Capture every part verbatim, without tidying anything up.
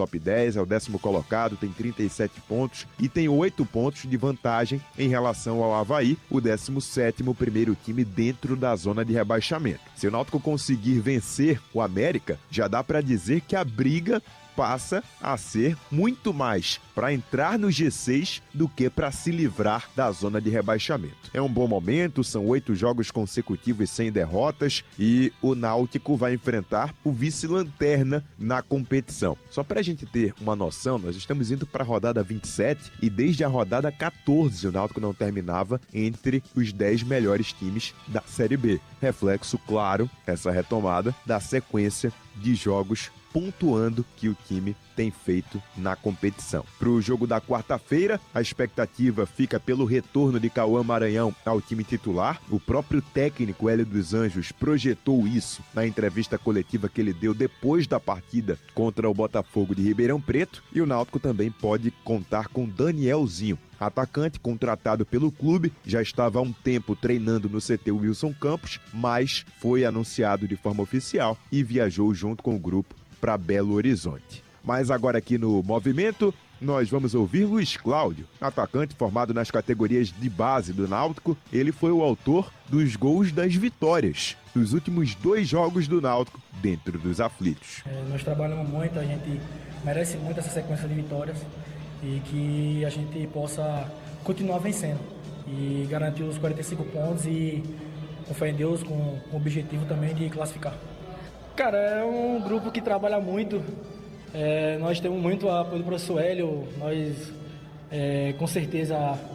top dez, é o décimo colocado, tem trinta e sete pontos e tem oito pontos de vantagem em relação ao Avaí, o décimo sétimo primeiro time dentro da zona de rebaixamento. Se o Náutico conseguir vencer o América, já dá para dizer que a briga passa a ser muito mais para entrar no G seis do que para se livrar da zona de rebaixamento. É um bom momento, são oito jogos consecutivos sem derrotas e o Náutico vai enfrentar o vice-lanterna na competição. Só para a gente ter uma noção, nós estamos indo para a rodada vinte e sete e desde a rodada quatorze o Náutico não terminava entre os dez melhores times da Série B. Reflexo, claro, essa retomada da sequência de jogos pontuando que o time tem feito na competição. Para o jogo da quarta-feira, a expectativa fica pelo retorno de Cauã Maranhão ao time titular. O próprio técnico Hélio dos Anjos projetou isso na entrevista coletiva que ele deu depois da partida contra o Botafogo de Ribeirão Preto. E o Náutico também pode contar com Danielzinho, atacante contratado pelo clube, já estava há um tempo treinando no C T Wilson Campos, mas foi anunciado de forma oficial e viajou junto com o grupo para Belo Horizonte. Mas agora aqui no Movimento, nós vamos ouvir Luiz Cláudio, atacante formado nas categorias de base do Náutico. Ele foi o autor dos gols das vitórias dos últimos dois jogos do Náutico dentro dos aflitos. É, nós trabalhamos muito, a gente merece muito essa sequência de vitórias e que a gente possa continuar vencendo e garantir os quarenta e cinco pontos e, com fé em Deus, com, com o objetivo também de classificar. Cara, é um grupo que trabalha muito, é, nós temos muito apoio do professor Hélio, nós é, com certeza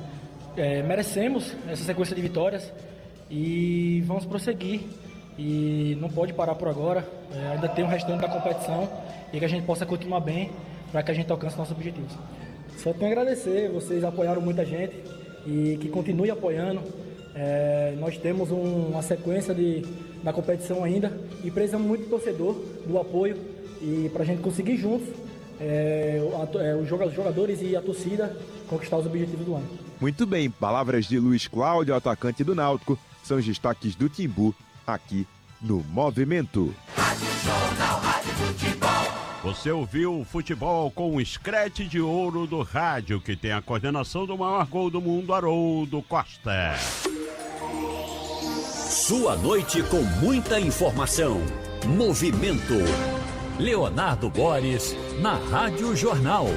é, merecemos essa sequência de vitórias e vamos prosseguir e não pode parar por agora, é, ainda tem o restante da competição e que a gente possa continuar bem para que a gente alcance nossos objetivos. Só tenho a agradecer, vocês apoiaram muita gente e que continue apoiando. É, nós temos um, uma sequência de, na competição ainda e precisamos muito do torcedor, do apoio e para a gente conseguir juntos é, a, é, os jogadores e a torcida conquistar os objetivos do ano. Muito bem, palavras de Luiz Cláudio, atacante do Náutico, são os destaques do Timbu aqui no Movimento. Rádio Jornal, Rádio Futebol. Você ouviu o futebol com o Scratch de Ouro do rádio, que tem a coordenação do maior gol do mundo, Haroldo Costa. Sua noite com muita informação. Movimento. Leonardo Boris, na Rádio Jornal.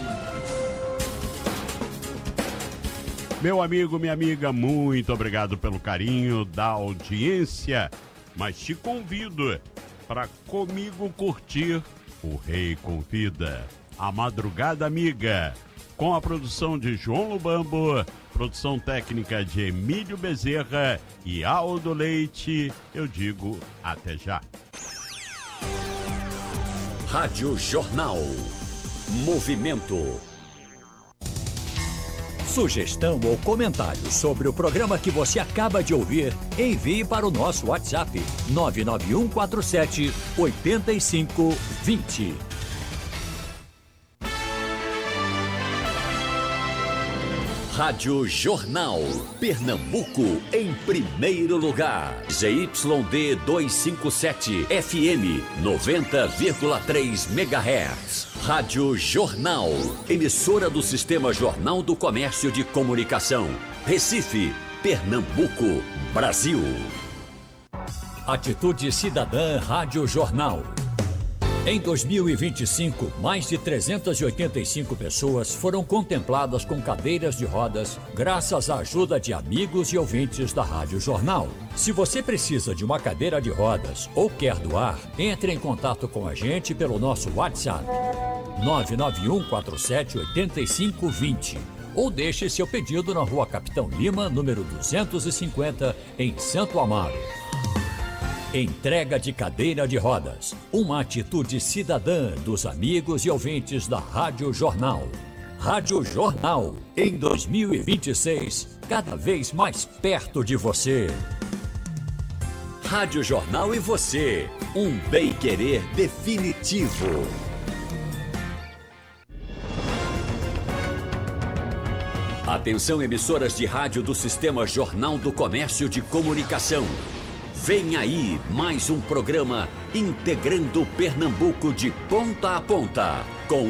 Meu amigo, minha amiga, muito obrigado pelo carinho da audiência. Mas te convido para comigo curtir O Rei Convida, a Madrugada Amiga, com a produção de João Lubambo, produção técnica de Emílio Bezerra e Aldo Leite. Eu digo até já. Rádio Jornal. Movimento. Sugestão ou comentário sobre o programa que você acaba de ouvir, envie para o nosso WhatsApp nove nove um quatro sete oito cinco dois zero. Rádio Jornal. Pernambuco em primeiro lugar. Z Y D duzentos e cinquenta e sete F M noventa vírgula três megahertz. Rádio Jornal. Emissora do Sistema Jornal do Comércio de Comunicação. Recife, Pernambuco, Brasil. Atitude Cidadã Rádio Jornal. Em dois mil e vinte e cinco, mais de trezentas e oitenta e cinco pessoas foram contempladas com cadeiras de rodas graças à ajuda de amigos e ouvintes da Rádio Jornal. Se você precisa de uma cadeira de rodas ou quer doar, entre em contato com a gente pelo nosso WhatsApp nove nove um quatro sete oito cinco dois zero ou deixe seu pedido na Rua Capitão Lima, número duzentos e cinquenta, em Santo Amaro. Entrega de cadeira de rodas, uma atitude cidadã dos amigos e ouvintes da Rádio Jornal. Rádio Jornal, em dois mil e vinte e seis, cada vez mais perto de você. Rádio Jornal e você, um bem-querer definitivo. Atenção, emissoras de rádio do Sistema Jornal do Comércio de Comunicação. Vem aí mais um programa integrando Pernambuco de ponta a ponta, com